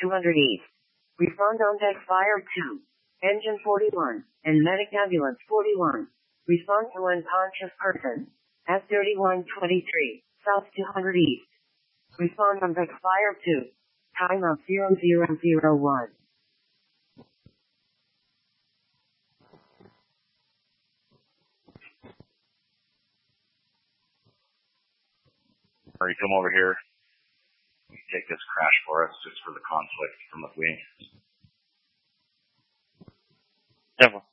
200 East. Respond on deck Fire 2. Engine 41, and Medic Ambulance 41. Respond to unconscious person. S3123, South 200 East. Respond on deck Fire 2. Time of 0001. You come over here. You take this crash for us just for the conflict from McQueen. Definitely.